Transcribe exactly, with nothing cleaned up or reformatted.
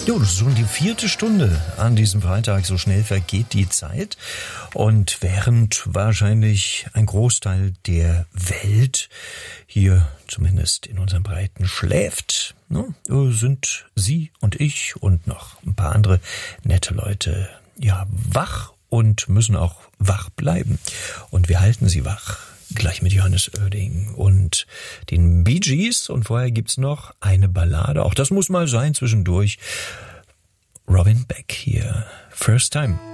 Jo, das ist schon die vierte Stunde an diesem Freitag. So schnell vergeht die Zeit. Und während wahrscheinlich ein Großteil der Welt hier, zumindest in unseren Breiten, schläft, ne, sind Sie und ich und noch ein paar andere nette Leute ja wach und müssen auch wach bleiben. Und wir halten Sie wach. Gleich mit Johannes Oerding und den Bee Gees. Und vorher gibt's noch eine Ballade. Auch das muss mal sein zwischendurch. Robin Beck hier. First Time.